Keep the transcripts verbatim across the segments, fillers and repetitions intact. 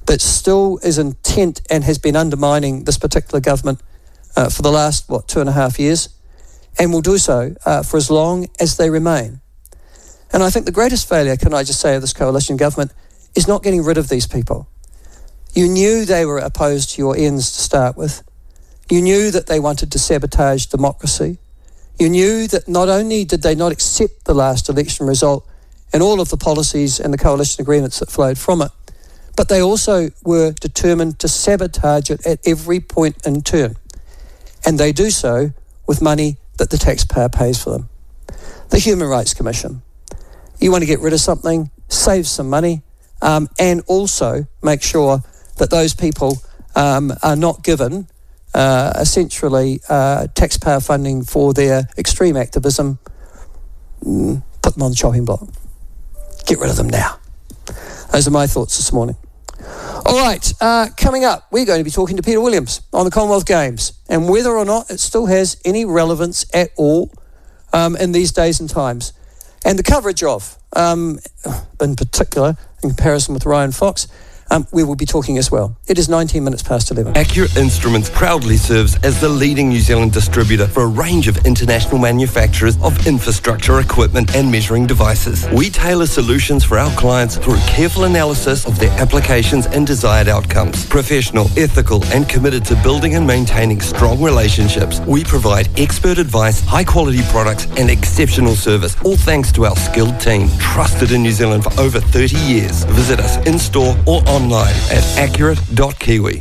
that still is intent and has been undermining this particular government uh, for the last, what, two and a half years, and will do so uh, for as long as they remain. And I think the greatest failure, can I just say, of this coalition government is not getting rid of these people. You knew they were opposed to your ends to start with. You knew that they wanted to sabotage democracy. You knew that not only did they not accept the last election result and all of the policies and the coalition agreements that flowed from it, but they also were determined to sabotage it at every point in turn. And they do so with money that the taxpayer pays for them. The Human Rights Commission. You want to get rid of something, save some money, um, and also make sure that those people um, are not given uh, essentially uh, taxpayer funding for their extreme activism. Mm, put them on the chopping block. Get rid of them now. Those are my thoughts this morning. All right, uh, coming up, we're going to be talking to Peter Williams on the Commonwealth Games and whether or not it still has any relevance at all um, in these days and times. And the coverage of, um, in particular, in comparison with Ryan Fox, Um, we will be talking as well. It is nineteen minutes past eleven. Accurate Instruments proudly serves as the leading New Zealand distributor for a range of international manufacturers of infrastructure, equipment and measuring devices. We tailor solutions for our clients through careful analysis of their applications and desired outcomes. Professional, ethical and committed to building and maintaining strong relationships, we provide expert advice, high quality products and exceptional service, all thanks to our skilled team, trusted in New Zealand for over thirty years. Visit us in-store or online at accurate dot kiwi.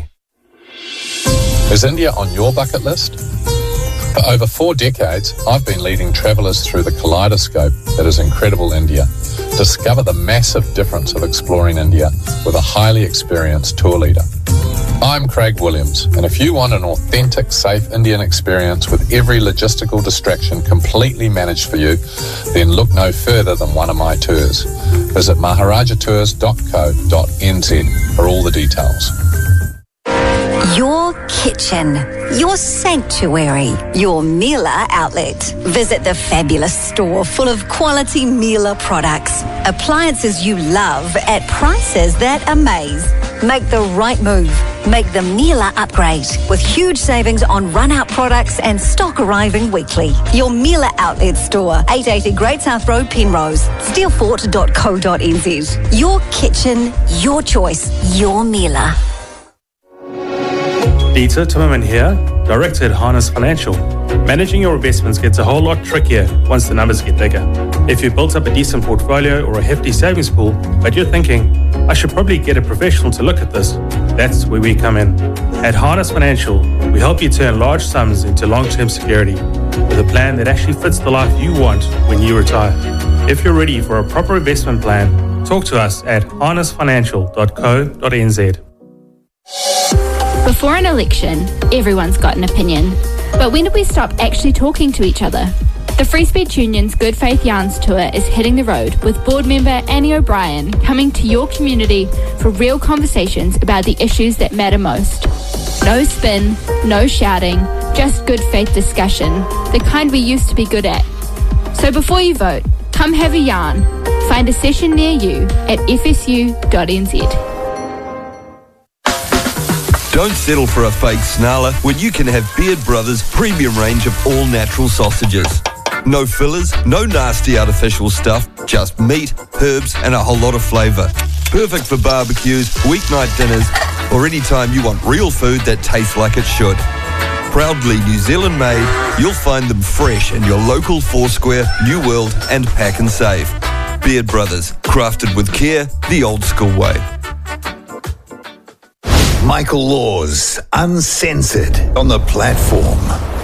Is India on your bucket list? For over four decades, I've been leading travellers through the kaleidoscope that is incredible India. Discover the massive difference of exploring India with a highly experienced tour leader. I'm Craig Williams, and if you want an authentic, safe Indian experience with every logistical distraction completely managed for you, then look no further than one of my tours. Visit maharaja tours dot co dot n z for all the details. Your kitchen, your sanctuary, your Miele outlet. Visit the fabulous store full of quality Miele products. Appliances you love at prices that amaze. Make the right move. Make the Miele upgrade with huge savings on run-out products and stock arriving weekly. Your Miele outlet store, eight eighty Great South Road, Penrose, steelfort dot co dot n z. Your kitchen, your choice, your Miele. Dieter Timmerman here, Director at Harness Financial. Managing your investments gets a whole lot trickier once the numbers get bigger. If you've built up a decent portfolio or a hefty savings pool, but you're thinking, I should probably get a professional to look at this, that's where we come in. At Harness Financial, we help you turn large sums into long-term security with a plan that actually fits the life you want when you retire. If you're ready for a proper investment plan, talk to us at harness financial dot co dot n z. Before an election, everyone's got an opinion. But when did we stop actually talking to each other? The Free Speech Union's Good Faith Yarns Tour is hitting the road with board member Annie O'Brien coming to your community for real conversations about the issues that matter most. No spin, no shouting, just good faith discussion, the kind we used to be good at. So before you vote, come have a yarn. Find a session near you at f s u dot n z. Don't settle for a fake snarler when you can have Beard Brothers' premium range of all-natural sausages. No fillers, no nasty artificial stuff, just meat, herbs and a whole lot of flavour. Perfect for barbecues, weeknight dinners or any time you want real food that tastes like it should. Proudly New Zealand made, you'll find them fresh in your local Foursquare, New World and Pack and Save. Beard Brothers, crafted with care, the old school way. Michael Laws, Uncensored, on the platform.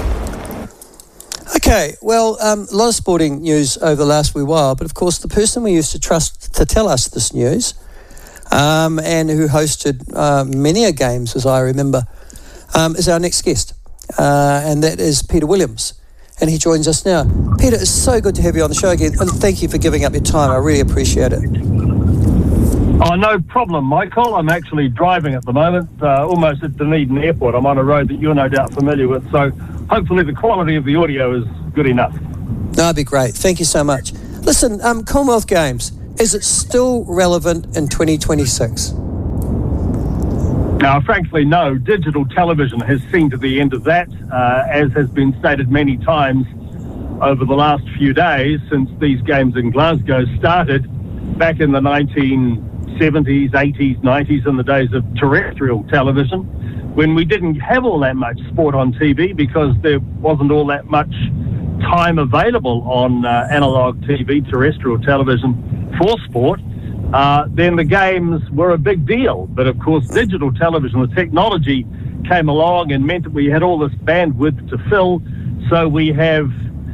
Okay, well, um, a lot of sporting news over the last wee while, but of course the person we used to trust to tell us this news um, and who hosted uh, many a games, as I remember, um, is our next guest, uh, and that is Peter Williams, and he joins us now. Peter, it's so good to have you on the show again, and thank you for giving up your time. I really appreciate it. Oh, no problem, Michael. I'm actually driving at the moment, uh, almost at Dunedin Airport. I'm on a road that you're no doubt familiar with, so hopefully the quality of the audio is good enough. That'd be great. Thank you so much. Listen, um, Commonwealth Games, is it still relevant in twenty twenty-six? Now, frankly, no. Digital television has seen to the end of that, uh, as has been stated many times over the last few days since these games in Glasgow started back in the nineteen seventies, eighties, nineties, in the days of terrestrial television, when we didn't have all that much sport on T V because there wasn't all that much time available on uh, analogue T V, terrestrial television, for sport. Uh, then the games were a big deal. But of course, digital television, the technology came along and meant that we had all this bandwidth to fill. So we have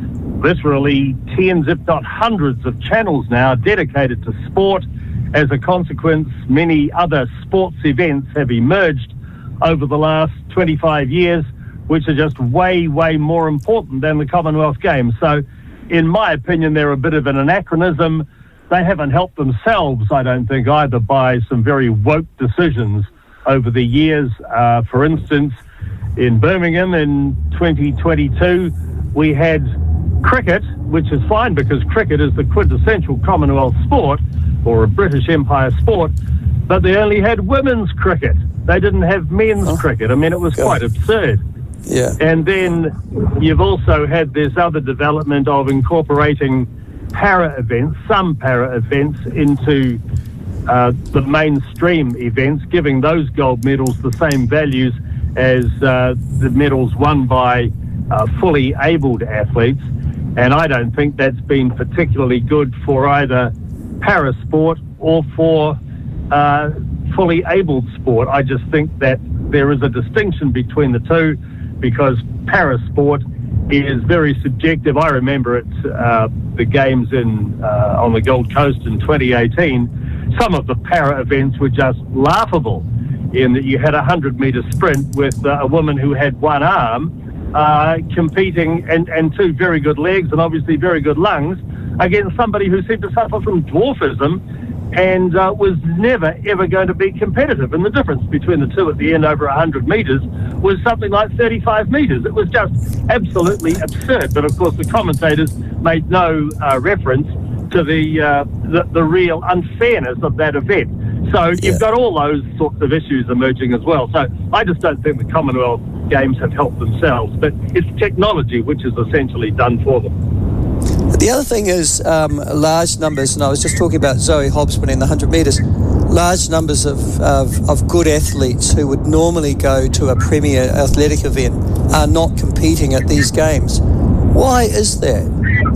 literally tens, if not hundreds, of channels now dedicated to sport. As a consequence, many other sports events have emerged over the last twenty-five years, which are just way, way more important than the Commonwealth Games. So, in my opinion, they're a bit of an anachronism. They haven't helped themselves, I don't think, either, by some very woke decisions over the years. Uh, for instance, in Birmingham in twenty twenty-two, we had cricket, which is fine because cricket is the quintessential Commonwealth sport, or a British Empire sport, but they only had women's cricket. They didn't have men's oh. cricket. I mean, it was God. quite absurd. Yeah. And then you've also had this other development of incorporating para events, some para events, into uh, the mainstream events, giving those gold medals the same values as uh, the medals won by uh, fully abled athletes. And I don't think that's been particularly good for either para sport or for uh, fully abled sport. I just think that there is a distinction between the two, because para sport is very subjective. I remember at uh, the games in uh, on the Gold Coast in twenty eighteen, some of the para events were just laughable, in that you had a hundred metre sprint with uh, a woman who had one arm uh, competing, and, and two very good legs and obviously very good lungs, against somebody who seemed to suffer from dwarfism and uh, was never, ever going to be competitive. And the difference between the two at the end over one hundred metres was something like thirty-five metres. It was just absolutely absurd. But, of course, the commentators made no uh, reference to the, uh, the the real unfairness of that event. So you've yeah. got all those sorts of issues emerging as well. So I just don't think the Commonwealth Games have helped themselves. But it's technology which is essentially done for them. The other thing is um, large numbers, and I was just talking about Zoe Hobbs winning the one hundred metres, large numbers of, of, of good athletes who would normally go to a premier athletic event are not competing at these games. Why is that?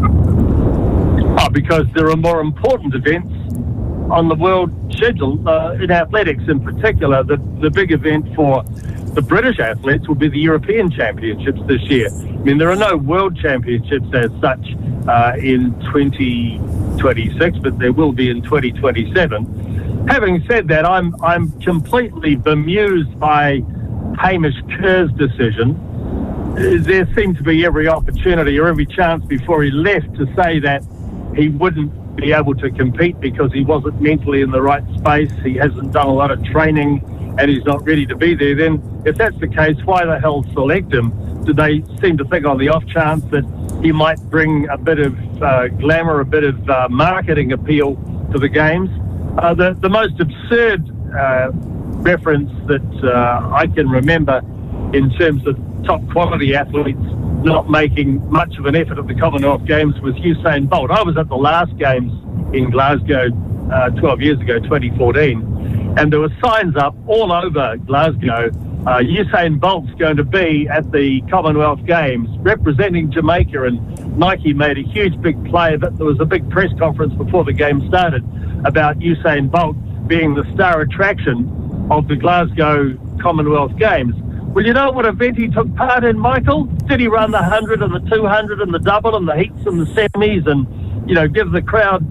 Oh, because there are more important events on the world schedule, uh, in athletics in particular. The, the big event for the British athletes will be the European Championships this year. I mean, there are no World Championships as such uh, in twenty twenty-six, but there will be in twenty twenty-seven. Having said that, I'm I'm completely bemused by Hamish Kerr's decision. There seemed to be every opportunity or every chance before he left to say that he wouldn't be able to compete because he wasn't mentally in the right space, he hasn't done a lot of training, and he's not ready to be there. Then if that's the case, why the hell select him? Do they seem to think on the off chance that he might bring a bit of uh, glamour, a bit of uh, marketing appeal to the games? Uh, the, the most absurd uh, reference that uh, I can remember in terms of top quality athletes not making much of an effort at the Commonwealth Games was Usain Bolt. I was at the last Games in Glasgow uh, twelve years ago, twenty fourteen, and there were signs up all over Glasgow. Uh, Usain Bolt's going to be at the Commonwealth Games representing Jamaica, and Nike made a huge big play of it. There was a big press conference before the game started about Usain Bolt being the star attraction of the Glasgow Commonwealth Games. Well, you know what event he took part in, Michael? Did he run the one hundred and the two hundred and the double and the heats and the semis and, you know, give the crowd